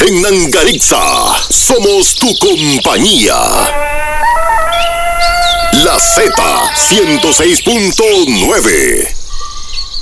En Nangariza, somos tu compañía. La Z 106.9.